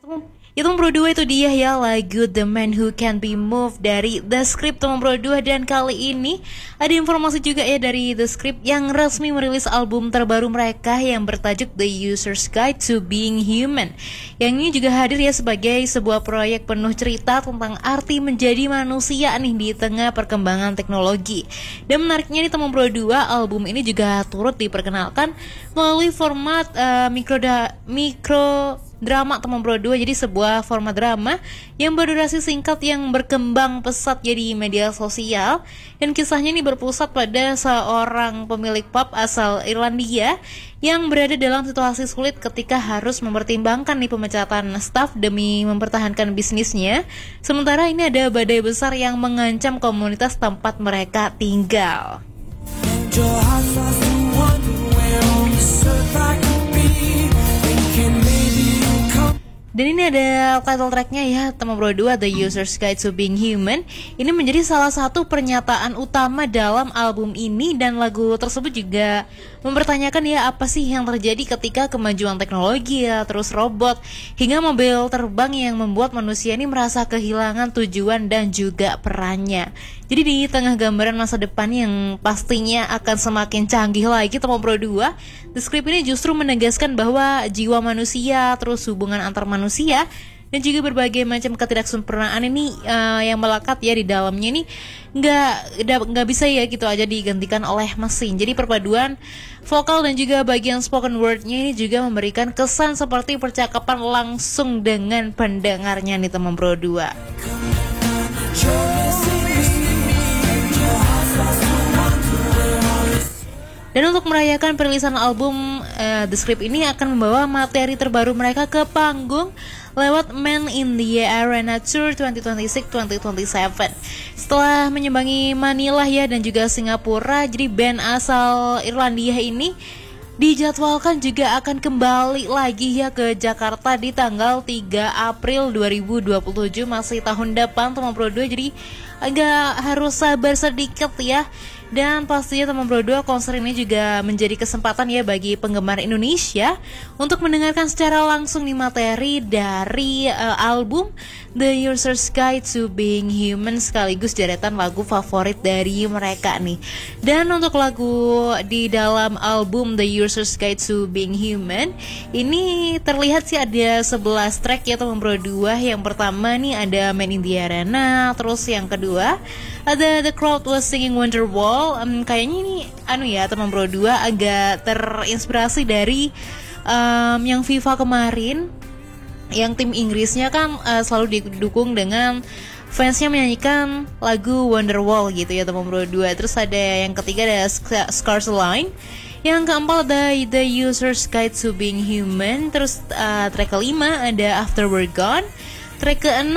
Itu Bro 2 itu dia ya lagu The Man Who Can Be Moved dari The Script teman Bro 2. Dan kali ini ada informasi juga ya dari The Script yang resmi merilis album terbaru mereka yang bertajuk The User's Guide to Being Human. Yang ini juga hadir ya sebagai sebuah proyek penuh cerita tentang arti menjadi manusia nih di tengah perkembangan teknologi. Dan menariknya nih teman Bro 2, album ini juga turut diperkenalkan melalui format mikro drama teman Bro 2. Jadi sebuah format drama yang berdurasi singkat yang berkembang pesat jadi media sosial. Dan kisahnya ini berpusat pada seorang pemilik pub asal Irlandia yang berada dalam situasi sulit ketika harus mempertimbangkan nih pemecatan staf demi mempertahankan bisnisnya. Sementara ini ada badai besar yang mengancam komunitas tempat mereka tinggal. Dan ini ada title tracknya ya teman Bro 2, The User's Guide to Being Human. Ini menjadi salah satu pernyataan utama dalam album ini. Dan lagu tersebut juga mempertanyakan ya apa sih yang terjadi ketika kemajuan teknologi ya, terus robot hingga mobil terbang yang membuat manusia ini merasa kehilangan tujuan dan juga perannya. Jadi di tengah gambaran masa depan yang pastinya akan semakin canggih lagi teman Bro 2, The Script ini justru menegaskan bahwa jiwa manusia, terus hubungan antar manusia dan juga berbagai macam ketidaksempurnaan ini yang melekat ya di dalamnya ini nggak bisa ya gitu aja digantikan oleh mesin. Jadi perpaduan vokal dan juga bagian spoken wordnya ini juga memberikan kesan seperti percakapan langsung dengan pendengarnya nih teman Bro 2. Dan untuk merayakan perilisan album The Script ini akan membawa materi terbaru mereka ke panggung lewat Man in the Arena Tour 2026-2027. Setelah menyambangi Manila ya dan juga Singapura, jadi band asal Irlandia ini dijadwalkan juga akan kembali lagi ya ke Jakarta di tanggal 3 April 2027, masih tahun depan teman Bro 2. Jadi agak harus sabar sedikit ya. Dan pastinya teman Bro 2, konser ini juga menjadi kesempatan ya bagi penggemar Indonesia untuk mendengarkan secara langsung nih materi dari album The User's Guide to Being Human, sekaligus deretan lagu favorit dari mereka nih. Dan untuk lagu di dalam album The User's Guide to Being Human ini terlihat sih ada 11 track ya teman Bro 2. Yang pertama nih ada Man in the Arena, terus yang kedua ada The Crowd Was Singing Wonderwall. Kayaknya ini teman Bro 2 agak terinspirasi dari yang FIFA kemarin, yang tim Inggrisnya kan selalu didukung dengan fansnya menyanyikan lagu Wonderwall gitu ya teman Bro 2. Terus ada yang ketiga ada Scars Line. Yang keempat ada The User's Guide to Being Human. Terus track kelima ada After We're Gone. Track keenam